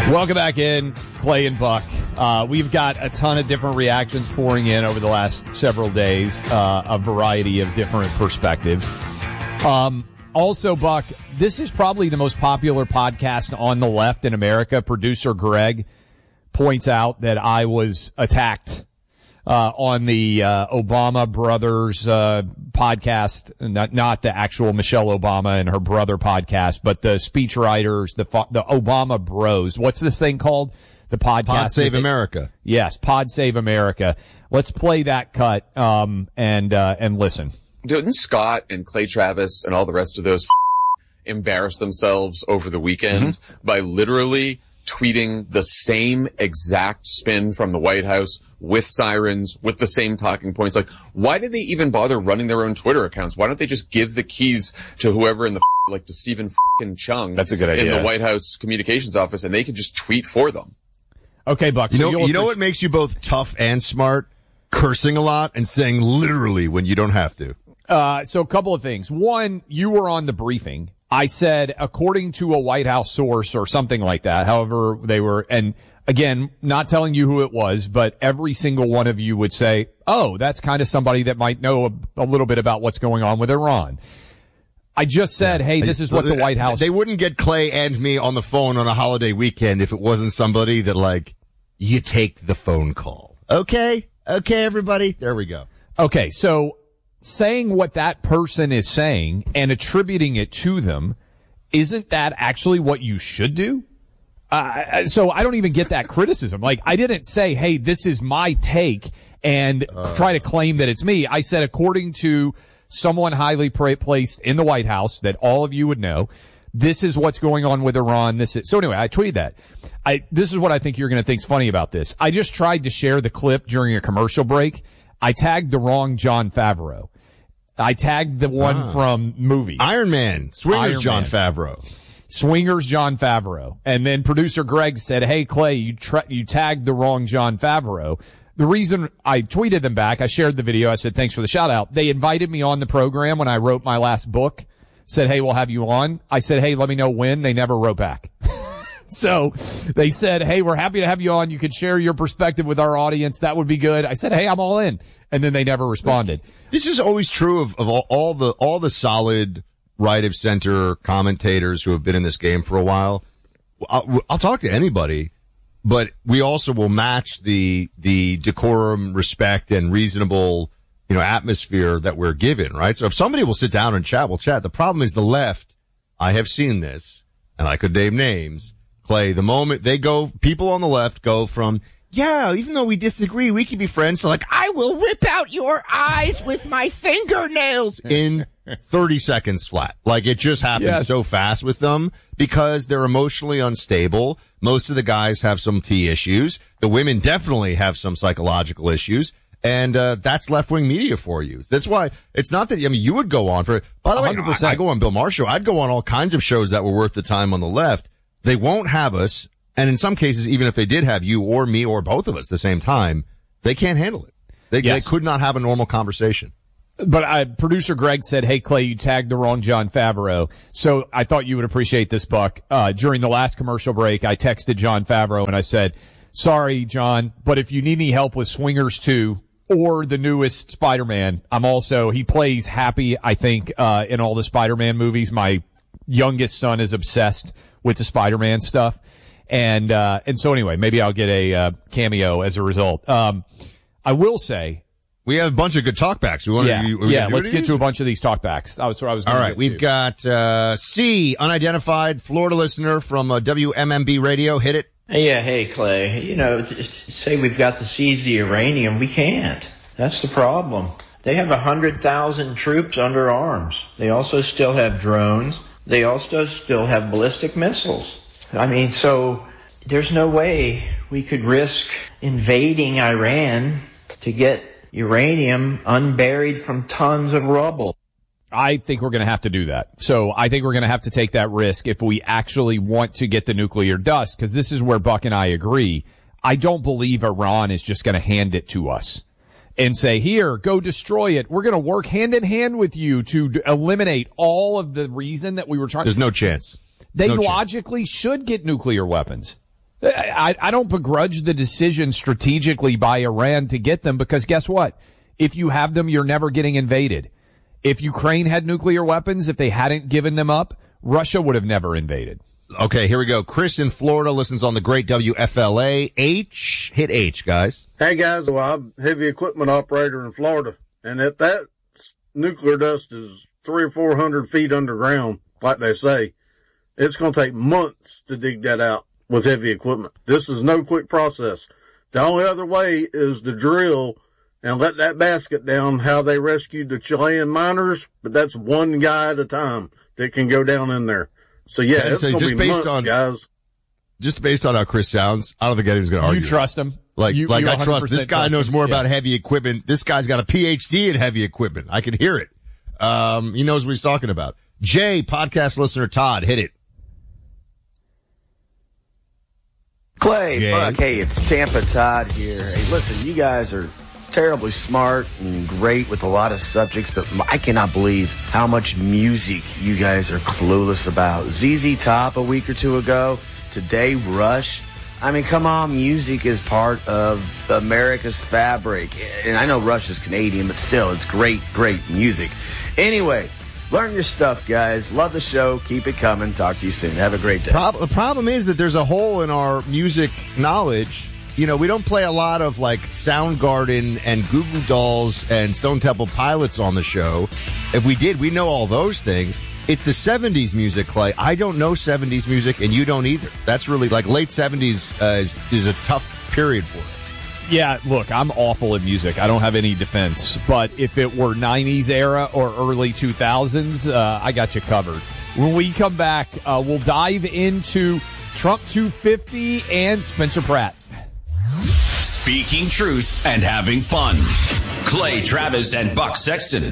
Welcome back in, Clay and Buck. We've got a ton of different reactions pouring in over the last several days, a variety of different perspectives. Also, Buck, this is probably the most popular podcast on the left in America. Producer Greg points out that I was attacked on the Obama brothers podcast, not the actual Michelle Obama and her brother podcast, but the speechwriters, the Obama bros. What's this thing called? The podcast. Pod Save America. Yes, Pod Save America. Let's play that cut and listen. Didn't Scott and Clay Travis and all the rest of those embarrass themselves over the weekend by literally tweeting the same exact spin from the White House with sirens, with the same talking points? Like, why did they even bother running their own Twitter accounts? Why don't they just give the keys to whoever in the like to Stephen Chung? That's a good idea. In the White House communications office, and they could just tweet for them. Okay, Buck. You know what makes you both tough and smart? Cursing a lot and saying literally when you don't have to. So a couple of things. One, you were on the briefing. I said, according to a White House source or something like that, however they were, and again, not telling you who it was, but every single one of you would say, oh, that's kind of somebody that might know a little bit about what's going on with Iran. I just said, hey, this is what the White House... They wouldn't get Clay and me on the phone on a holiday weekend if it wasn't somebody that, like, you take the phone call. Okay, everybody. There we go. Okay, so saying what that person is saying and attributing it to them, isn't that actually what you should do? So I don't even get that criticism. Like, I didn't say, hey, this is my take and try to claim that it's me. I said, according to someone highly placed in the White House that all of you would know, this is what's going on with Iran. So anyway, I tweeted that. This is what I think you're going to think's funny about this. I just tried to share the clip during a commercial break. I tagged the wrong Jon Favreau. I tagged the one from movies. Iron Man. Swingers Jon Favreau. Swingers Jon Favreau. And then producer Greg said, hey, Clay, you tagged the wrong Jon Favreau. The reason I tweeted them back, I shared the video. I said, thanks for the shout out. They invited me on the program when I wrote my last book. Said, hey, we'll have you on. I said, hey, let me know when. They never wrote back. So they said, hey, we're happy to have you on. You could share your perspective with our audience. That would be good. I said, hey, I'm all in. And then they never responded. This is always true of all the solid right of center commentators who have been in this game for a while. I'll talk to anybody, but we also will match the decorum, respect, and reasonable, atmosphere that we're given, right? So if somebody will sit down and chat, we'll chat. The problem is the left. I have seen this, and I could name names. Clay, the moment people on the left go from, yeah, even though we disagree, we can be friends. So like, I will rip out your eyes with my fingernails in 30 seconds flat. Like, it just happens so fast with them because they're emotionally unstable. Most of the guys have some T issues. The women definitely have some psychological issues. And that's left-wing media for you. That's why it's not that, you would go on for, by the way, 100%. I go on Bill Maher show. I'd go on all kinds of shows that were worth the time on the left. They won't have us. And in some cases, even if they did have you or me or both of us at the same time, they can't handle it. They could not have a normal conversation. But producer Greg said, hey, Clay, you tagged the wrong Jon Favreau. So I thought you would appreciate this, Buck. During the last commercial break, I texted Jon Favreau and I said, sorry, John, but if you need any help with Swingers 2 or the newest Spider-Man, he plays Happy, I think, in all the Spider-Man movies. My youngest son is obsessed with the Spider-Man stuff. And so anyway, maybe I'll get a cameo as a result. I will say, we have a bunch of good talkbacks. Let's get to a bunch of these talkbacks. All right, we've got C, unidentified Florida listener from WMMB Radio. Hit it. Yeah, hey, Clay. Say we've got to seize the uranium. We can't. That's the problem. They have 100,000 troops under arms. They also still have drones. They also still have ballistic missiles. So there's no way we could risk invading Iran to get uranium unburied from tons of rubble. I think we're going to have to do that. So I think we're going to have to take that risk if we actually want to get the nuclear dust, because this is where Buck and I agree. I don't believe Iran is just going to hand it to us and say, here, go destroy it. We're going to work hand in hand with you to eliminate all of the reason that we were trying. There's no chance. They logically should get nuclear weapons. I don't begrudge the decision strategically by Iran to get them, because guess what? If you have them, you're never getting invaded. If Ukraine had nuclear weapons, if they hadn't given them up, Russia would have never invaded. Okay, here we go. Chris in Florida listens on the great WFLA. Hit H, guys. Hey, guys. Well, I'm a heavy equipment operator in Florida, and if that nuclear dust is 300 or 400 feet underground, like they say, it's going to take months to dig that out with heavy equipment. This is no quick process. The only other way is to drill and let that basket down, how they rescued the Chilean miners, but that's one guy at a time that can go down in there. So, yeah, it's going to be months, guys. Just based on how Chris sounds, I don't think anyone's going to argue. You trust him? I trust this guy knows more about heavy equipment. This guy's got a PhD in heavy equipment. I can hear it. He knows what he's talking about. Jay, podcast listener Todd, hit it. Clay, Buck, hey, it's Tampa Todd here. Hey, listen, you guys are terribly smart and great with a lot of subjects, but I cannot believe how much music you guys are clueless about. ZZ Top a week or two ago, today Rush. I mean, come on, music is part of America's fabric. And I know Rush is Canadian, but still, it's great, great music. Anyway, learn your stuff, guys. Love the show. Keep it coming. Talk to you soon. Have a great day. The problem is that there's a hole in our music knowledge. You know, we don't play a lot of like Soundgarden and Goo Goo Dolls and Stone Temple Pilots on the show. If we did, we know all those things. It's the 70s music, Clay. I don't know 70s music, and you don't either. That's really like late 70s is a tough period for it. Yeah, look, I'm awful at music. I don't have any defense. But if it were 90s era or early 2000s, I got you covered. When we come back, we'll dive into Trump 250 and Spencer Pratt. Speaking truth and having fun. Clay Travis and Buck Sexton.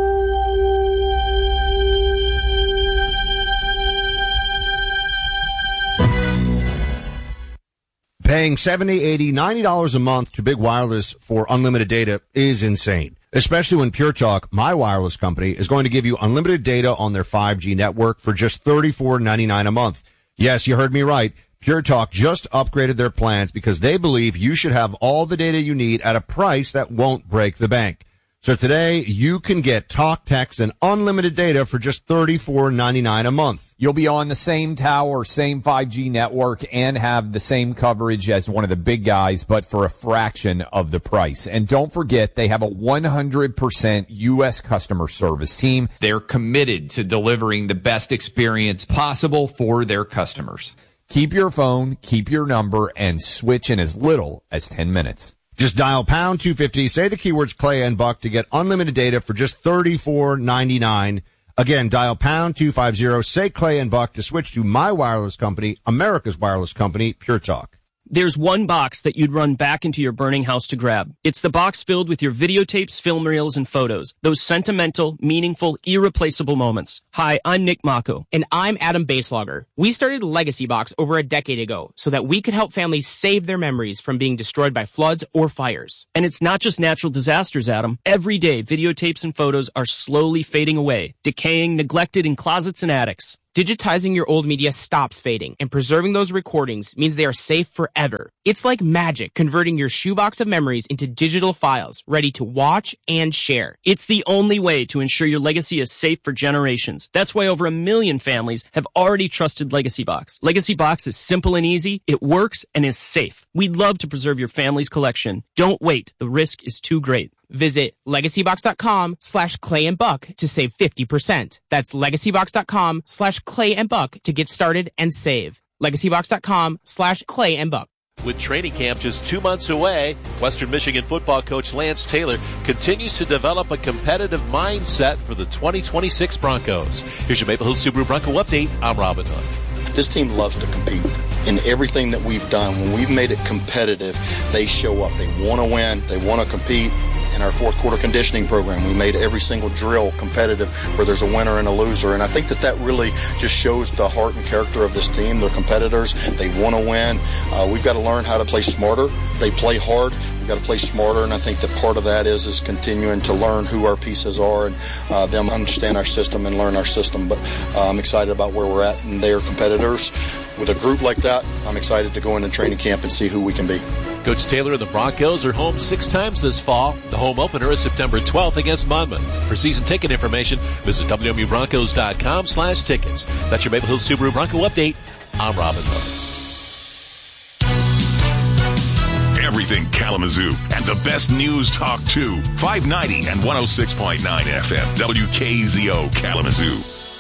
Paying $70, $80, $90 a month to Big Wireless for unlimited data is insane, especially when Pure Talk, my wireless company, is going to give you unlimited data on their 5G network for just $34.99 a month. Yes, you heard me right. Pure Talk just upgraded their plans because they believe you should have all the data you need at a price that won't break the bank. So today, you can get talk, text, and unlimited data for just $34.99 a month. You'll be on the same tower, same 5G network, and have the same coverage as one of the big guys, but for a fraction of the price. And don't forget, they have a 100% U.S. customer service team. They're committed to delivering the best experience possible for their customers. Keep your phone, keep your number, and switch in as little as 10 minutes. Just dial pound 250, say the keywords Clay and Buck to get unlimited data for just $34.99. Again, dial pound 250, say Clay and Buck to switch to my wireless company, America's wireless company, Pure Talk. There's one box that you'd run back into your burning house to grab. It's the box filled with your videotapes, film reels, and photos. Those sentimental, meaningful, irreplaceable moments. Hi, I'm Nick Mako. And I'm Adam Baselogger. We started Legacy Box over a decade ago so that we could help families save their memories from being destroyed by floods or fires. And it's not just natural disasters, Adam. Every day, videotapes and photos are slowly fading away, decaying, neglected in closets and attics. Digitizing your old media stops fading, and preserving those recordings means they are safe forever. It's like magic, converting your shoebox of memories into digital files, ready to watch and share. It's the only way to ensure your legacy is safe for generations. That's why over 1 million families have already trusted Legacy Box. Legacy Box is simple and easy, it works, and is safe. We'd love to preserve your family's collection. Don't wait, the risk is too great. Visit legacybox.com/Clay and Buck to save 50%. That's legacybox.com/Clay and Buck to get started and save. legacybox.com/Clay and Buck. With training camp just 2 months away, Western Michigan football coach Lance Taylor continues to develop a competitive mindset for the 2026 Broncos. Here's your Maple Hills Subaru Bronco update. I'm Robin Hood. This team loves to compete. In everything that we've done, when we've made it competitive, they show up. They want to win. They want to compete. In our fourth quarter conditioning program, we made every single drill competitive where there's a winner and a loser. And I think that really just shows the heart and character of this team. They're competitors. They want to win. We've got to learn how to play smarter. They play hard. We've got to play smarter. And I think that part of that is continuing to learn who our pieces are and them understand our system and learn our system. But I'm excited about where we're at. And they are competitors. with a group like that, I'm excited to go into training camp and see who we can be. Coach Taylor and the Broncos are home 6 times this fall. The home opener is September 12th against Monmouth. For season ticket information, visit WMUBroncos.com/tickets. That's your Maple Hills Subaru Bronco update. I'm Robin Hood. Everything Kalamazoo and the best news talk too. 590 and 106.9 FM. WKZO Kalamazoo.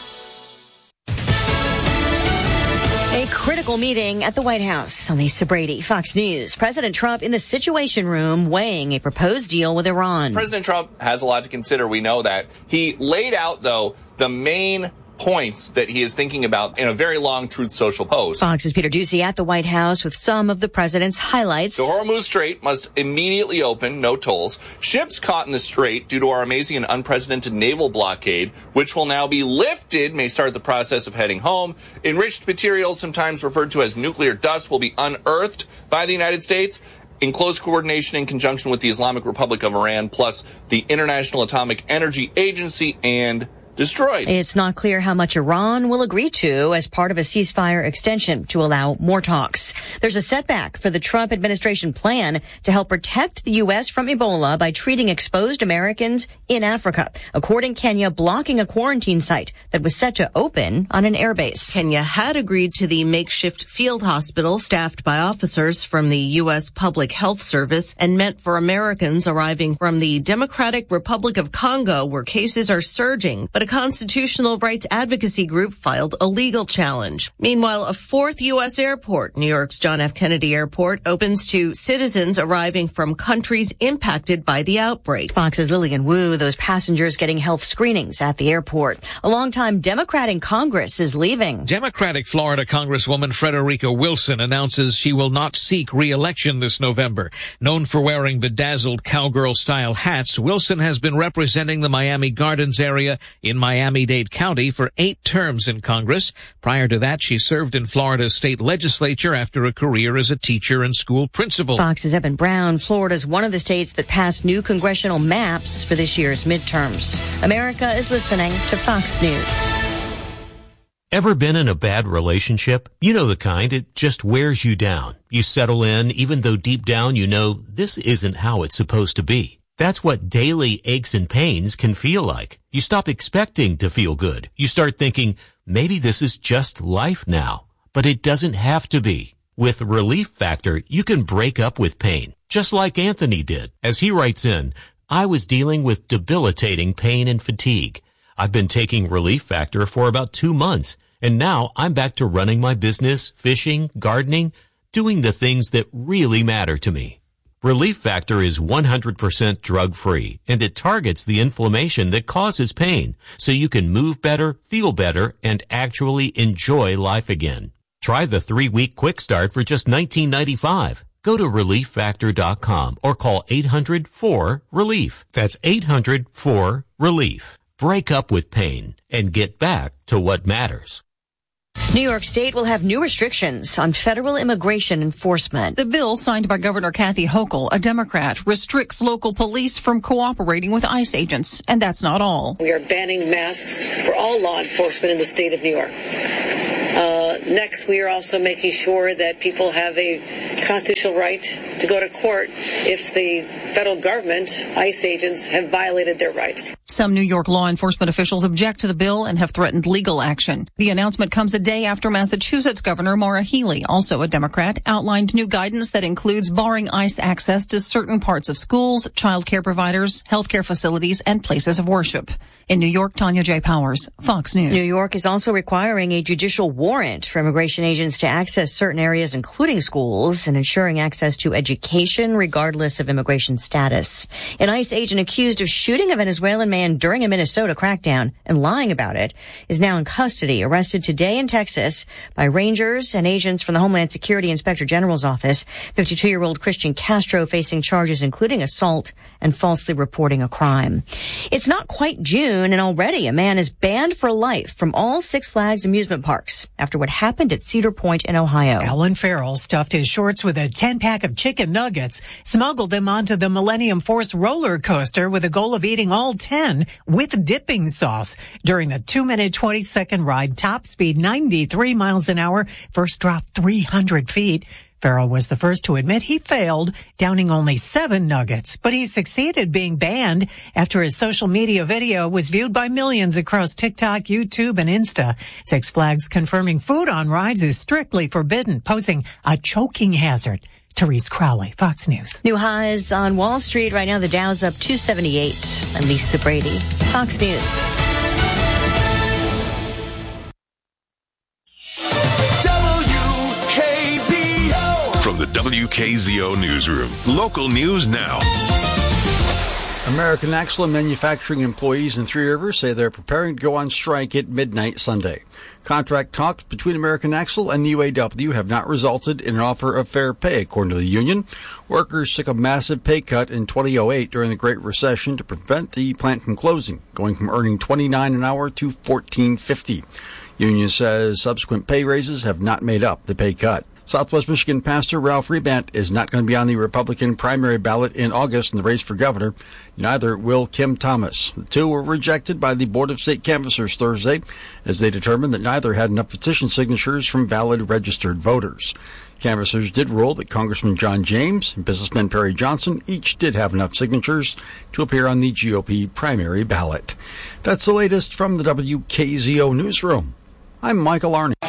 A critical meeting at the White House. On Lisa Brady, Fox News. President Trump in the Situation Room weighing a proposed deal with Iran. President Trump has a lot to consider. We know that. He laid out, though, the main points that he is thinking about in a very long Truth Social post. Fox's Peter Doocy at the White House with some of the president's highlights. The Hormuz Strait must immediately open, no tolls. Ships caught in the strait due to our amazing and unprecedented naval blockade, which will now be lifted, may start the process of heading home. Enriched materials, sometimes referred to as nuclear dust, will be unearthed by the United States in close coordination in conjunction with the Islamic Republic of Iran, plus the International Atomic Energy Agency, and destroyed. It's not clear how much Iran will agree to as part of a ceasefire extension to allow more talks. There's a setback for the Trump administration plan to help protect the U.S. from Ebola by treating exposed Americans in Africa, according Kenya blocking a quarantine site that was set to open on an airbase. Kenya had agreed to the makeshift field hospital staffed by officers from the U.S. Public Health Service and meant for Americans arriving from the Democratic Republic of Congo, where cases are surging. But a constitutional rights advocacy group filed a legal challenge. Meanwhile, a fourth U.S. airport, New York's John F. Kennedy Airport, opens to citizens arriving from countries impacted by the outbreak. Fox's Lillian Wu, those passengers getting health screenings at the airport. A longtime Democrat in Congress is leaving. Democratic Florida Congresswoman Frederica Wilson announces she will not seek re-election this November. Known for wearing bedazzled cowgirl-style hats, Wilson has been representing the Miami Gardens area in Miami-Dade County for 8 terms in Congress. Prior to that, she served in Florida's state legislature after a career as a teacher and school principal. Fox's Eben Brown. Florida is one of the states that passed new congressional maps for this year's midterms. America is listening to Fox News. Ever been in a bad relationship? You know the kind, it just wears you down. You settle in, even though deep down you know this isn't how it's supposed to be. That's what daily aches and pains can feel like. You stop expecting to feel good. You start thinking, maybe this is just life now. But it doesn't have to be. With Relief Factor, you can break up with pain, just like Anthony did. As he writes in, I was dealing with debilitating pain and fatigue. I've been taking Relief Factor for about 2 months, and now I'm back to running my business, fishing, gardening, doing the things that really matter to me. Relief Factor is 100% drug-free, and it targets the inflammation that causes pain, so you can move better, feel better, and actually enjoy life again. Try the 3-week quick start for just $19.95. Go to ReliefFactor.com or call 800-4-RELIEF. That's 800-4-RELIEF. Break up with pain and get back to what matters. New York State will have new restrictions on federal immigration enforcement. The bill signed by Governor Kathy Hochul, a Democrat, restricts local police from cooperating with ICE agents. And that's not all. We are banning masks for all law enforcement in the state of New York. Next, we are also making sure that people have a constitutional right to go to court if the federal government, ICE agents, have violated their rights. Some New York law enforcement officials object to the bill and have threatened legal action. The announcement comes a day after Massachusetts Governor Maura Healey, also a Democrat, outlined new guidance that includes barring ICE access to certain parts of schools, child care providers, healthcare facilities, and places of worship. In New York, Tanya J. Powers, Fox News. New York is also requiring a judicial warrant for immigration agents to access certain areas, including schools, and ensuring access to education regardless of immigration status. An ICE agent accused of shooting a Venezuelan man during a Minnesota crackdown and lying about it is now in custody, arrested today in Texas by rangers and agents from the Homeland Security Inspector General's office. 52-year-old Christian Castro facing charges including assault and falsely reporting a crime. It's not quite June, and already a man is banned for life from all Six Flags amusement parks after what happened at Cedar Point in Ohio. Alan Farrell stuffed his shorts with a 10-pack of chicken nuggets, smuggled them onto the Millennium Force roller coaster with the goal of eating all 10. in with dipping sauce during the 2-minute, 20-second ride. Top speed 93 miles an hour. First drop 300 feet. Farrell was the first to admit he failed, downing only 7 nuggets. But he succeeded, being banned after his social media video was viewed by millions across TikTok, YouTube, and Insta. Six Flags confirming food on rides is strictly forbidden, posing a choking hazard. Therese Crowley, Fox News. New highs on Wall Street. Right now, the Dow's up 278. I'm Lisa Brady, Fox News. From the WKZO Newsroom, local news now. American Axle and manufacturing employees in Three Rivers say they're preparing to go on strike at midnight Sunday. Contract talks between American Axle and the UAW have not resulted in an offer of fair pay, according to the union. Workers took a massive pay cut in 2008 during the Great Recession to prevent the plant from closing, going from earning $29 an hour to $14.50. Union says subsequent pay raises have not made up the pay cut. Southwest Michigan pastor Ralph Rebant is not going to be on the Republican primary ballot in August in the race for governor. Neither will Kim Thomas. The two were rejected by the Board of State Canvassers Thursday as they determined that neither had enough petition signatures from valid registered voters. Canvassers did rule that Congressman John James and businessman Perry Johnson each did have enough signatures to appear on the GOP primary ballot. That's the latest from the WKZO Newsroom. I'm Michael Arney.